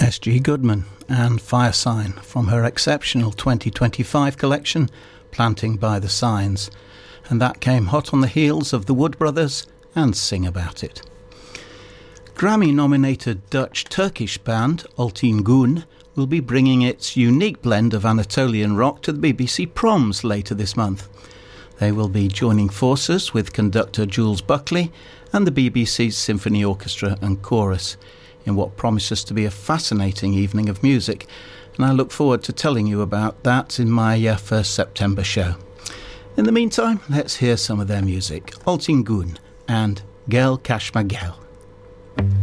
S.G. Goodman and Fire Sign from her exceptional 2025 collection, Planting by the Signs. And that came hot on the heels of the Wood Brothers and Sing About It. Grammy-nominated Dutch-Turkish band Altin Gün will be bringing its unique blend of Anatolian rock to the BBC Proms later this month. They will be joining forces with conductor Jules Buckley and the BBC's Symphony Orchestra and Chorus in what promises to be a fascinating evening of music, and I look forward to telling you about that in my 1st September show. In the meantime, let's hear some of their music. Altin Gün and Gel Kaçma Gel.